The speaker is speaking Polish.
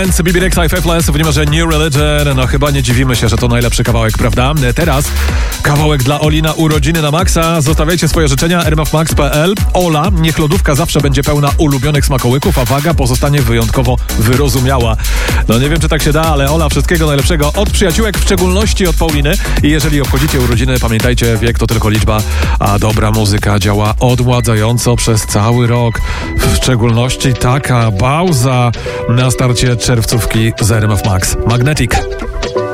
BB Rexha i Faithless w numerze New Religion. No chyba nie dziwimy się, że to najlepszy kawałek, prawda? Teraz kawałek dla Oli na urodziny na maksa. Zostawiajcie swoje życzenia rmfmax.pl. Ola, niech lodówka zawsze będzie pełna ulubionych smakołyków, a waga pozostanie wyjątkowo wyrozumiała. No nie wiem, czy tak się da, ale Ola, wszystkiego najlepszego od przyjaciółek, w szczególności od Pauliny. I jeżeli obchodzicie urodziny, pamiętajcie, wiek to tylko liczba, a dobra muzyka działa odmładzająco przez cały rok. W szczególności taka pauza na starcie czerwcówki z RMF Max. Magnetic.